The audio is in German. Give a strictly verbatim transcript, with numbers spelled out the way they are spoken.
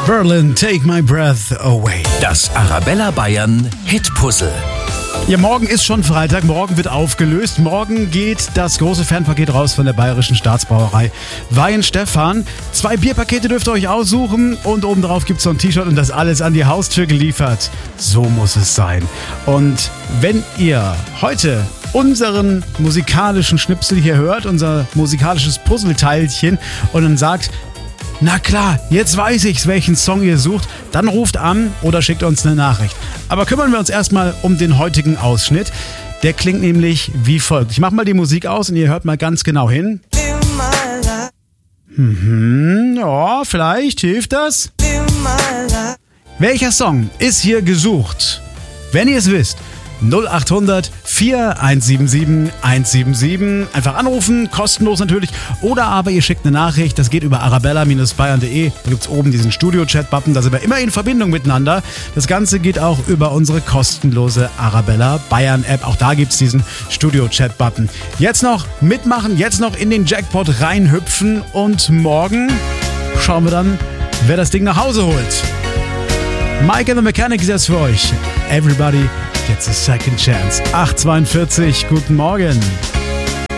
Berlin, Take My Breath Away. Das Arabella Bayern Hitpuzzle. Ja, morgen ist schon Freitag, morgen wird aufgelöst. Morgen geht das große Fernpaket raus von der Bayerischen Staatsbrauerei Weihenstephan. Zwei Bierpakete dürft ihr euch aussuchen und obendrauf gibt es so ein T-Shirt und das alles an die Haustür geliefert. So muss es sein. Und wenn ihr heute unseren musikalischen Schnipsel hier hört, unser musikalisches Puzzleteilchen und dann sagt, na klar, jetzt weiß ich's, welchen Song ihr sucht, dann ruft an oder schickt uns eine Nachricht. Aber kümmern wir uns erstmal um den heutigen Ausschnitt. Der klingt nämlich wie folgt. Ich mach mal die Musik aus und ihr hört mal ganz genau hin. Mhm, ja, vielleicht hilft das. Welcher Song ist hier gesucht? Wenn ihr es wisst, null acht hundert vier eins sieben sieben eins sieben sieben. Einfach anrufen, kostenlos natürlich. Oder aber ihr schickt eine Nachricht, das geht über arabella Bindestrich bayern punkt de. Da gibt es oben diesen Studio-Chat-Button, da sind wir immer in Verbindung miteinander. Das Ganze geht auch über unsere kostenlose Arabella Bayern-App. Auch da gibt es diesen Studio-Chat-Button. Jetzt noch mitmachen, jetzt noch in den Jackpot reinhüpfen und morgen schauen wir dann, wer das Ding nach Hause holt. Mike and the Mechanic ist jetzt für euch. Everybody gets a second chance. acht zweiundvierzig, guten Morgen.